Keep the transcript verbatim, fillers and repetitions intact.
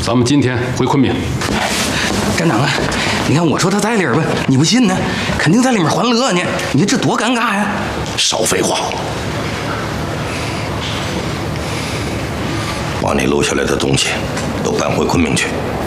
咱们今天回昆明。 站长啊，你看我说他在里边吧，你不信呢？肯定在里面还乐呢。你说这多尴尬呀！ 少废话，把你留下来的东西都搬回昆明去。